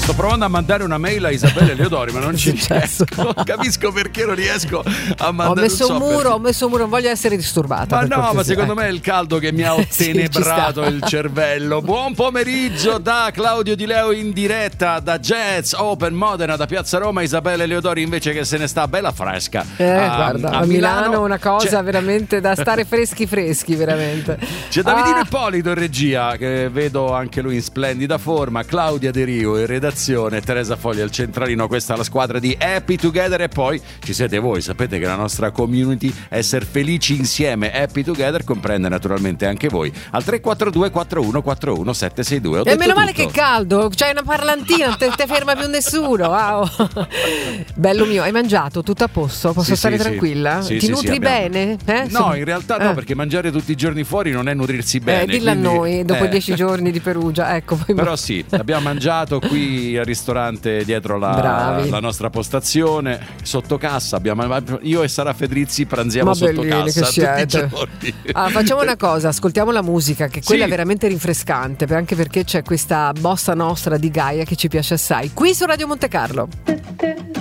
Sto provando a mandare una mail a Isabella Leodori, ma non ci riesco. Capisco perché non riesco a mandare. Ho messo un muro, non voglio essere disturbata. Ma no, ma secondo me è il caldo che mi ha ottenebrato il cervello. Buon pomeriggio da Claudio Di Leo in diretta da Jazz Open Modena, da Piazza Roma. Isabella Leodori invece che se ne sta bella fresca. Guarda, a Milano una cosa veramente da stare freschi, veramente. C'è Davidino Ippolito in regia, che vedo anche lui in splendida forma, Claudia De Rio in redazione, Teresa Foglia al centralino. Questa è la squadra di Happy Together e poi ci siete voi. Sapete che la nostra community, essere felici insieme, Happy Together, comprende naturalmente anche voi al 342 4141 762. E meno male che è caldo, c'hai una parlantina, non te ferma più nessuno. Wow. Bello mio, hai mangiato? Tutto a posto? Posso stare tranquilla? Ti nutri bene? No, in realtà no, perché mangiare tutti i giorni fuori non è nutrirsi bene. Dillo a noi, dopo 10 giorni di Perugia, ecco. Però sì, abbiamo mangiato qui al ristorante dietro la nostra postazione, sotto cassa. Io e Sara Fedrizzi pranziamo sotto cassa tutti i giorni. Facciamo una cosa, ascoltiamo la musica, che quella è veramente rinfrescante, anche perché c'è questa bossa nostra di Gaia che ci piace assai, qui su Radio Monte Carlo.